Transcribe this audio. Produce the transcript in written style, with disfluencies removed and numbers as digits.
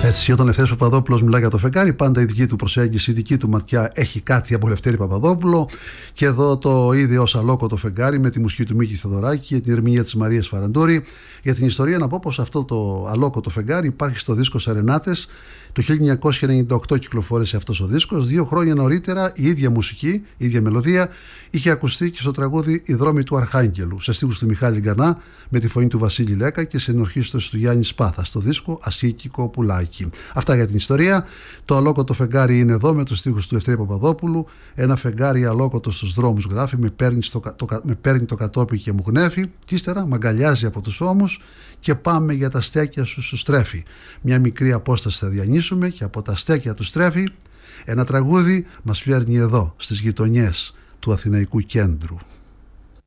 Έτσι, όταν ο Ελευθέριος Παπαδόπουλος μιλάει για το φεγγάρι, πάντα η δική του προσέγγιση, η δική του ματιά έχει κάτι από Ελευθέρη Παπαδόπουλο. Και εδώ το είδε ως αλόκοτο φεγγάρι με τη μουσική του Μίκη Θεοδωράκη και την ερμηνεία της Μαρίας Φαραντούρη. Για την ιστορία να πω πως αυτό το αλόκοτο φεγγάρι υπάρχει στο δίσκο Σερενάτες. Το 1998 κυκλοφόρησε αυτός ο δίσκος. 2 χρόνια νωρίτερα η ίδια μουσική, η ίδια μελωδία είχε ακουστεί και στο τραγούδι «Η δρόμη του Αρχάγγελου», σε στίχους του Μιχάλη Γκανά με τη φωνή του Βασίλη Λέκα και σε ενορχήστρωση του Γιάννη Σπάθα, στο δίσκο «Ασίκικο Πουλάκι». Αυτά για την ιστορία. Το αλόκοτο φεγγάρι είναι εδώ με τους στίχους του Ελευθέρη Παπαδόπουλου. Ένα φεγγάρι αλόκοτο στους δρόμους, γράφει, με παίρνει το κατόπι και μου γνέφει, και ύστερα μ' αγκαλιάζει από τους ώμους και πάμε για τα στέκια σου στρέφει. Μια μικρή απόσταση θα διανύσουμε και από τα στέκια του στρέφει ένα τραγούδι μας φέρνει εδώ στις γειτονιές του Αθηναϊκού Κέντρου.